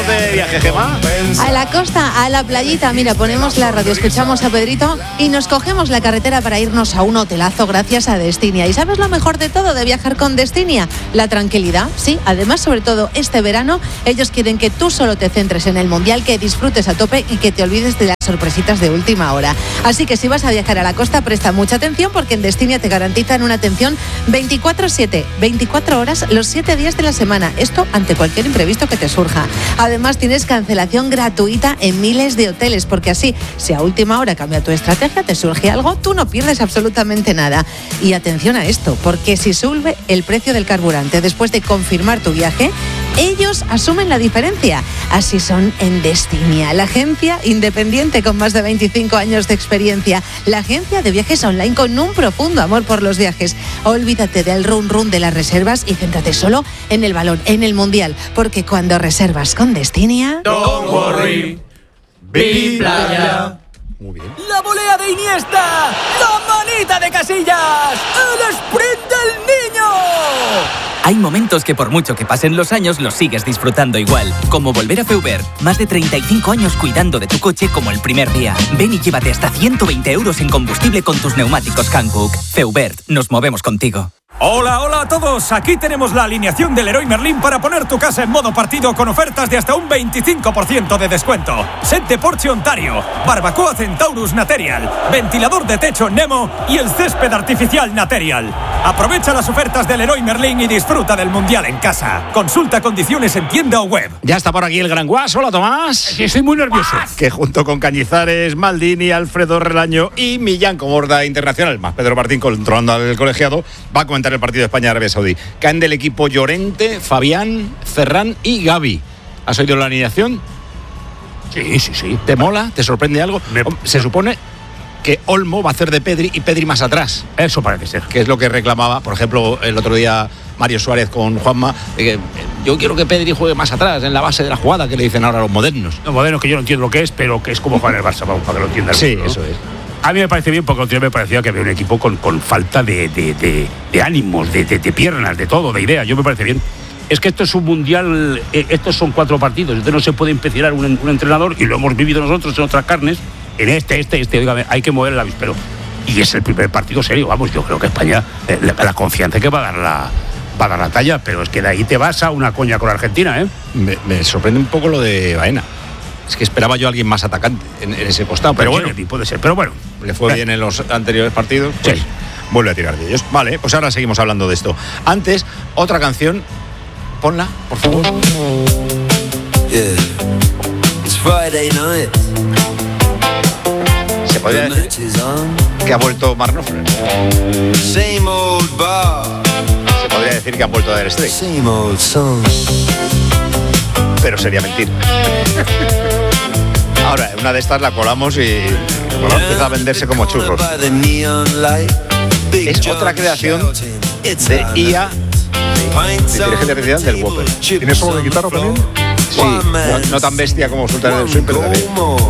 vamos de viaje, Gemma? A la costa, a la playita. Mira, ponemos la radio, escuchamos a Pedrito y nos cogemos la carretera para irnos a un hotelazo gracias a Destinia. ¿Y sabes lo mejor de todo de viajar con Destinia? La tranquilidad, sí. Además, sobre todo este verano, ellos quieren que tú solo te centres en el Mundial, que disfrutes a tope y que te olvides de las sorpresitas de última hora. Así que si vas a viajar a la costa, presta mucha atención porque en Destinia te garantizan una atención 24/7, 24 horas los 7 días de la semana. Esto ante cualquier imprevisto que te surja. Además, tienes cancelación gratuita en miles de hoteles, porque así, si a última hora cambia tu estrategia, te surge algo, tú no pierdes absolutamente nada. Y atención a esto, porque si sube el precio del carburante después de confirmar tu viaje, ellos asumen la diferencia. Así son en Destinia, la agencia independiente con más de 25 años de experiencia. La agencia de viajes online con un profundo amor por los viajes. Olvídate del run de las reservas y céntrate solo en el valor, en el Mundial. Porque cuando reservas con Destinia... Don't worry, be playa. Muy bien. La volea de Iniesta, la manita de Casillas, el sprint del niño. Hay momentos que por mucho que pasen los años los sigues disfrutando igual. Como volver a Feubert. Más de 35 años cuidando de tu coche como el primer día. Ven y llévate hasta 120 euros en combustible con tus neumáticos Hankook. Feubert, nos movemos contigo. Hola a todos, aquí tenemos la alineación del Leroy Merlin para poner tu casa en modo partido con ofertas de hasta un 25% de descuento. Set de Porsche Ontario, barbacoa Centaurus Material, ventilador de techo Nemo y el césped artificial Material. Aprovecha las ofertas del Leroy Merlin y disfruta del Mundial en casa. Consulta condiciones en tienda o web. Ya está por aquí el Gran Guas. Hola, Tomás. Sí, estoy muy nervioso. Que junto con Cañizares, Maldini, Alfredo Relaño y Millán como borda internacional, más Pedro Martín controlando al colegiado, va a comentar el partido de España-Arabia Saudí. Caen del equipo Llorente, Fabián, Ferran y Gavi. ¿Has oído la alineación? Sí. ¿Te mola? ¿Te sorprende algo? Se supone que Olmo va a hacer de Pedri y Pedri más atrás. Eso parece ser. Que es lo que reclamaba, por ejemplo, el otro día Mario Suárez con Juanma. Yo quiero que Pedri juegue más atrás, en la base de la jugada, que le dicen ahora los modernos. Los modernos, que yo no entiendo lo que es, pero que es como jugar en el Barça, vamos, para que lo entiendan. Sí, ¿no? eso es. A mí me parece bien porque otro día me parecía que había un equipo con falta de ánimos, de piernas, de todo, de ideas. Yo me parece bien. Es que esto es un mundial, estos son 4 partidos. Entonces no se puede empecinar un entrenador, y lo hemos vivido nosotros en otras carnes, en este, oiga, hay que mover el avispero. Y es el primer partido serio, vamos, yo creo que España, la confianza que va a dar la talla, pero es que de ahí te vas a una coña con Argentina, ¿eh? Me sorprende un poco lo de Baena. Es que esperaba yo a alguien más atacante en ese costado, pero bueno, sí, puede ser, pero bueno. Le fue bien en los anteriores partidos, pues sí. Vuelve a tirar de ellos. Vale, pues ahora seguimos hablando de esto. Antes, otra canción, ponla, por favor. Yeah. It's Friday night. Se podría decir que ha vuelto Mark Knopfler. Same old bar. Se podría decir que ha vuelto a Dire Straits. Same old song. Pero sería mentira. Ahora, una de estas la colamos y empieza a venderse como churros. Es otra creación de IA, de inteligencia artificial, del Whopper. ¿Tiene solo de guitarra también? Sí, no tan bestia como Sultanes del Swing, pero también.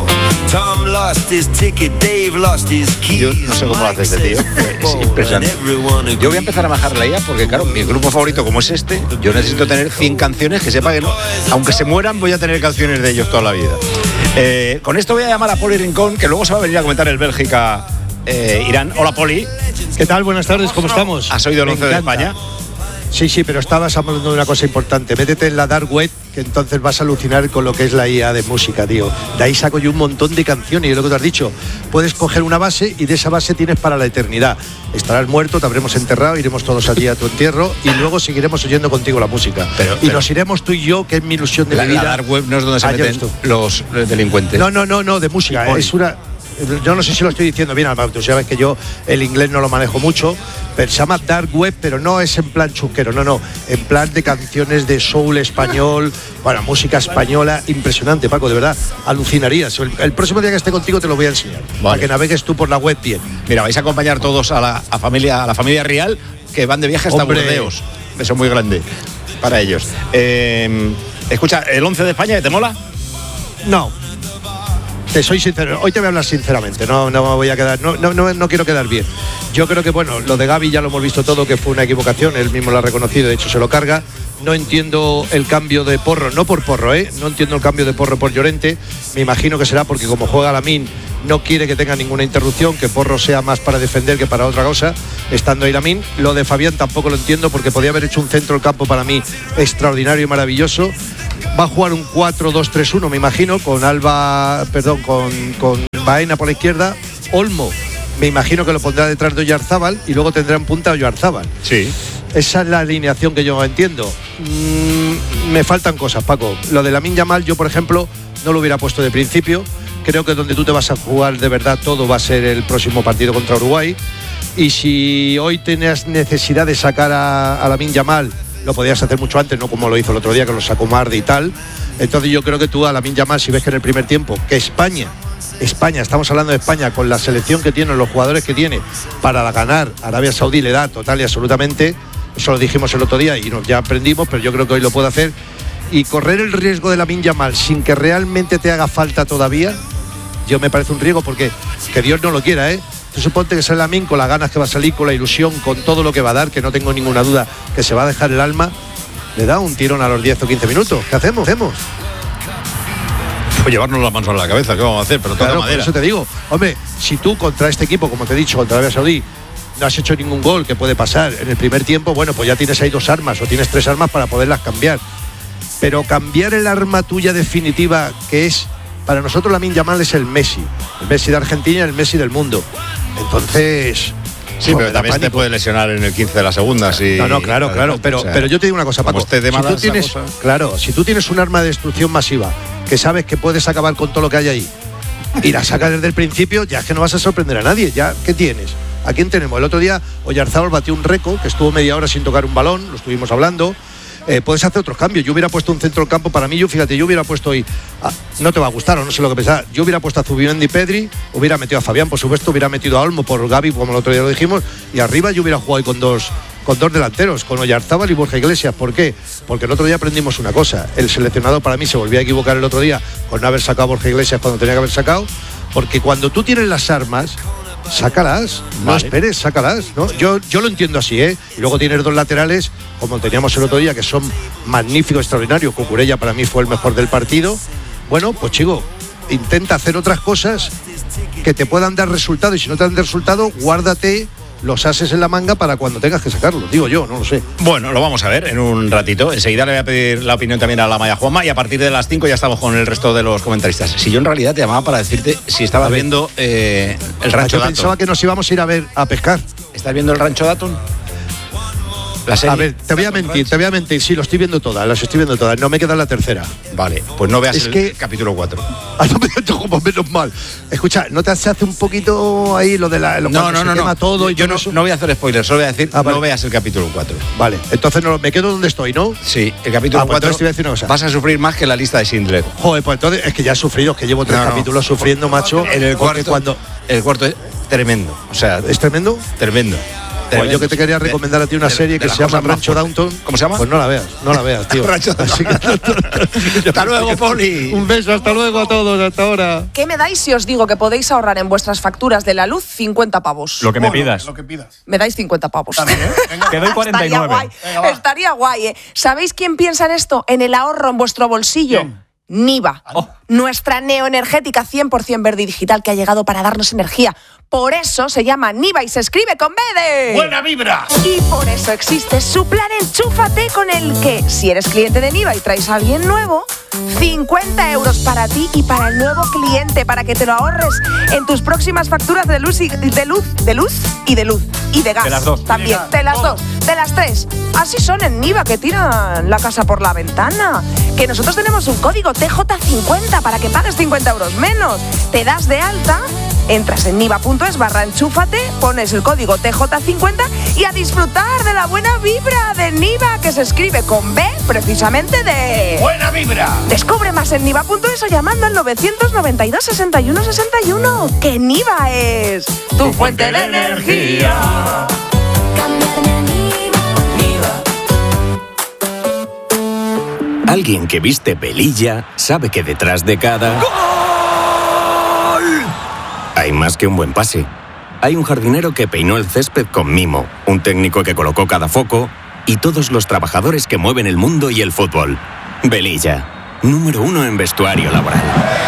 Yo no sé cómo lo hace este tío. Es impresionante. Yo voy a empezar a bajar la IA porque, claro, mi grupo favorito como es este, yo necesito tener 100 canciones que sepa que no, aunque se mueran, voy a tener canciones de ellos toda la vida. Con esto voy a llamar a Poli Rincón, que luego se va a venir a comentar el Bélgica-Irán. Hola, Poli. ¿Qué tal? Buenas tardes, ¿cómo estamos? ¿Has oído el 11 de España? Sí, pero estabas hablando de una cosa importante. Métete en la dark web, que entonces vas a alucinar con lo que es la IA de música, tío. De ahí saco yo un montón de canciones, y es lo que te has dicho. Puedes coger una base y de esa base tienes para la eternidad. Estarás muerto, te habremos enterrado, iremos todos allí a tu entierro y luego seguiremos oyendo contigo la música. Pero nos iremos tú y yo, que es mi ilusión de mi vida. La dark web no es donde se meten los delincuentes. No, de música. Es una... Yo no sé si lo estoy diciendo bien, Alberto. Sabes que yo el inglés no lo manejo mucho, pero se llama dark web, pero no es en plan chusquero, no, en plan de canciones de soul español, bueno, música española, impresionante, Paco, de verdad, alucinarías. El próximo día que esté contigo te lo voy a enseñar, para que navegues tú por la web bien. Mira, vais a acompañar todos a la familia Real, que van de viaje hasta Burdeos. Eso es muy grande para ellos. Escucha, ¿el 11 de España te mola? No. Te soy sincero, hoy te voy a hablar sinceramente, no me voy a quedar, no quiero quedar bien. Yo creo que, bueno, lo de Gavi ya lo hemos visto todo, que fue una equivocación, él mismo lo ha reconocido, de hecho se lo carga. No entiendo el cambio de Porro, no por Porro, no entiendo el cambio de Porro por Llorente. Me imagino que será porque como juega Lamine no quiere que tenga ninguna interrupción, que Porro sea más para defender que para otra cosa, estando ahí Lamine. Lo de Fabián tampoco lo entiendo porque podía haber hecho un centro del campo para mí extraordinario y maravilloso. Va a jugar un 4-2-3-1, me imagino, con Baena por la izquierda, Olmo. Me imagino que lo pondrá detrás de Oyarzábal y luego tendrá en punta a Oyarzábal. Sí. Esa es la alineación que yo entiendo. Me faltan cosas, Paco. Lo de Lamine Yamal, yo por ejemplo, no lo hubiera puesto de principio. Creo que donde tú te vas a jugar de verdad todo va a ser el próximo partido contra Uruguay. Y si hoy tenías necesidad de sacar a Lamine Yamal, lo podías hacer mucho antes, no como lo hizo el otro día, que lo sacó Mardi y tal. Entonces yo creo que tú a Lamine Yamal, si ves que en el primer tiempo, que España, estamos hablando de España, con la selección que tiene, los jugadores que tiene, para ganar Arabia Saudí le da total y absolutamente, eso lo dijimos el otro día y ya aprendimos, pero yo creo que hoy lo puede hacer. Y correr el riesgo de Lamine Yamal sin que realmente te haga falta todavía, yo me parece un riesgo, porque que Dios no lo quiera, Tú suponte que sale Lamine con las ganas que va a salir, con la ilusión, con todo lo que va a dar, que no tengo ninguna duda que se va a dejar el alma, le da un tirón a los 10 o 15 minutos. ¿Qué hacemos? Pues llevarnos las manos a la cabeza, ¿qué vamos a hacer? Pero toda madera. Por eso te digo, hombre, si tú contra este equipo, como te he dicho, contra Arabia Saudí, no has hecho ningún gol, que puede pasar en el primer tiempo, bueno, pues ya tienes ahí 2 armas o tienes 3 armas para poderlas cambiar. Pero cambiar el arma tuya definitiva, que es, para nosotros Lamine Yamal es el Messi de Argentina y el Messi del mundo. Entonces... Sí, pero también te puede lesionar en el 15 de la segunda. Si... No, claro, pero yo te digo una cosa, Paco. Si tú tienes un arma de destrucción masiva, que sabes que puedes acabar con todo lo que hay ahí, y la sacas desde el principio, ya es que no vas a sorprender a nadie. Ya, ¿qué tienes? ¿A quién tenemos? El otro día Oyarzábal batió un récord, que estuvo media hora sin tocar un balón, lo estuvimos hablando. Puedes hacer otros cambios. Yo hubiera puesto un centro del campo para mí. Yo hubiera puesto hoy, no te va a gustar o no sé lo que pensar, yo hubiera puesto a Zubimendi y Pedri, hubiera metido a Fabián, por supuesto, hubiera metido a Olmo por Gavi, como el otro día lo dijimos, y arriba yo hubiera jugado hoy con dos delanteros, con Oyarzábal y Borja Iglesias. ¿Por qué? Porque el otro día aprendimos una cosa. El seleccionador para mí se volvió a equivocar el otro día con no haber sacado a Borja Iglesias cuando tenía que haber sacado, porque cuando tú tienes las armas, sácalas, no esperes, sácalas, ¿no? Yo lo entiendo así, Y luego tienes 2 laterales, como teníamos el otro día, que son magníficos, extraordinarios. Cucurella para mí fue el mejor del partido. Bueno, pues chico, intenta hacer otras cosas que te puedan dar resultado, y si no te dan resultado, guárdate los ases en la manga para cuando tengas que sacarlos, digo yo, no lo sé. Bueno, lo vamos a ver en un ratito. Enseguida le voy a pedir la opinión también a la Maya Juanma, y a partir de las 5 ya estamos con el resto de los comentaristas. Si yo en realidad te llamaba para decirte si estabas viendo el Rancho Datton. Pensaba que nos íbamos a ir a pescar. ¿Estás viendo el Rancho Datton? La serie. A ver, te voy a mentir, sí, las estoy viendo todas, no me queda la tercera. Vale, pues no veas capítulo 4. No, menos mal. Escucha, ¿no te hace un poquito ahí lo de no. Todo y yo no voy a hacer spoilers, solo voy a decir, vale. No veas el capítulo 4. Vale, entonces me quedo donde estoy, ¿no? Sí, el capítulo 4 pues te voy a decir una cosa. Vas a sufrir más que la lista de Schindler. Joder, pues entonces es que ya he sufrido, es que llevo 3 capítulos sufriendo, macho. En el cuarto, el cuarto es tremendo. O sea, ¿es tremendo? Tremendo. Pues yo que te quería recomendar a ti una serie que se llama Rancho Datton. ¿Cómo se llama? Pues no la veas, tío. Hasta luego, Poli. Un beso, hasta luego a todos, hasta ahora. ¿Qué me dais si os digo que podéis ahorrar en vuestras facturas de la luz 50 pavos? Lo que me pidas. Me dais 50 pavos. Te doy 49. Estaría guay. ¿Sabéis quién piensa en esto? En el ahorro en vuestro bolsillo. ¿Quién? Niva, nuestra neoenergética 100% verde y digital que ha llegado para darnos energía. Por eso se llama Niva y se escribe con B de... ¡Buena vibra! Y por eso existe su plan Enchúfate, con el que, si eres cliente de Niva y traes a alguien nuevo, 50 euros para ti y para el nuevo cliente, para que te lo ahorres en tus próximas facturas de luz y de luz y de gas. De las dos. También, de las dos, de las 3. Así son en Niva, que tiran la casa por la ventana. Que nosotros tenemos un código TJ50 para que pagues 50 euros menos. Te das de alta, entras en niva.es/enchúfate, pones el código TJ50 y a disfrutar de la buena vibra de Niva, que se escribe con B, precisamente de... ¡Buena vibra! Descubre más en niva.es o llamando al 992 61 61. Que Niva es tu fuente de energía. Alguien que viste pelilla sabe que detrás de cada... ¡Gol! Hay más que un buen pase. Hay un jardinero que peinó el césped con mimo, un técnico que colocó cada foco y todos los trabajadores que mueven el mundo y el fútbol. Velilla, número 1 en vestuario laboral.